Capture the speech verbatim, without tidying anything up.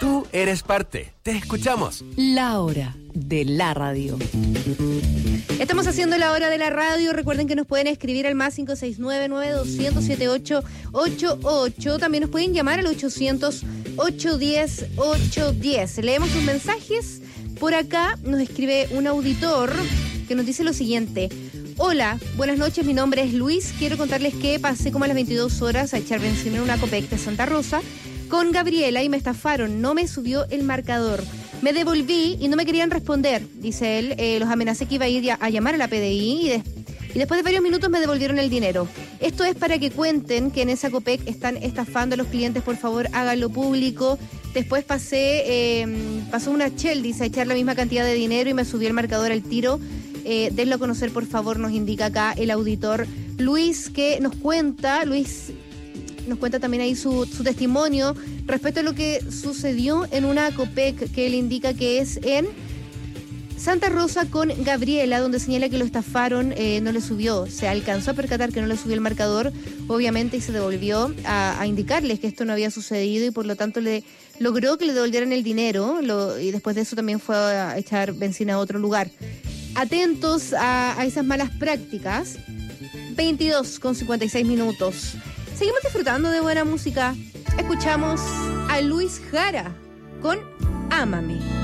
Tú eres parte. Te escuchamos. La hora de la radio. Estamos haciendo la hora de la radio. Recuerden que nos pueden escribir al más cinco seis nueve, nueve dos cero cero, siete ocho ocho ocho. También nos pueden llamar al ochocientos, ochocientos diez, ochocientos diez. Leemos sus mensajes. Por acá nos escribe un auditor que nos dice lo siguiente. Hola, buenas noches, mi nombre es Luis. Quiero contarles que pasé como a las veintidós horas a echar benzina en una Copec de Santa Rosa con Gabriela y me estafaron. No me subió el marcador. Me devolví y no me querían responder, dice él. Eh, los amenacé que iba a ir a, a llamar a la P D I y, de, y después de varios minutos me devolvieron el dinero. Esto es para que cuenten que en esa Copec están estafando a los clientes. Por favor, háganlo público. Después pasé, eh, pasó una Shell, dice, a echar la misma cantidad de dinero y me subió el marcador al tiro. Eh, denlo a conocer, por favor, nos indica acá el auditor Luis, que nos cuenta, Luis nos cuenta también ahí su, su testimonio respecto a lo que sucedió en una Copec que él indica que es en Santa Rosa con Gabriela, donde señala que lo estafaron, eh, no le subió, se alcanzó a percatar que no le subió el marcador, obviamente, y se devolvió a, a indicarles que esto no había sucedido y por lo tanto le logró que le devolvieran el dinero lo, y después de eso también fue a echar benzina a otro lugar. Atentos a, a esas malas prácticas. veintidós con cincuenta y seis minutos. Seguimos disfrutando de buena música. Escuchamos a Luis Jara con Ámame.